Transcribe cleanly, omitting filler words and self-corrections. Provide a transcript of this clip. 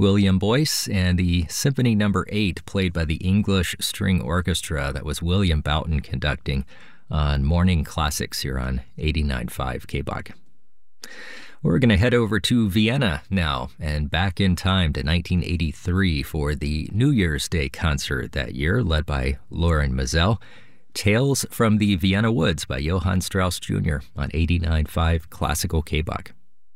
William Boyce, and the Symphony No. 8 played by the English String Orchestra. That was William Boughton conducting on Morning Classics here on 89.5 KBOG. We're going to head over to Vienna now and back in time to 1983 for the New Year's Day concert that year, led by Loren Maazel. Tales from the Vienna Woods by Johann Strauss Jr. on 89.5 Classical KBOG.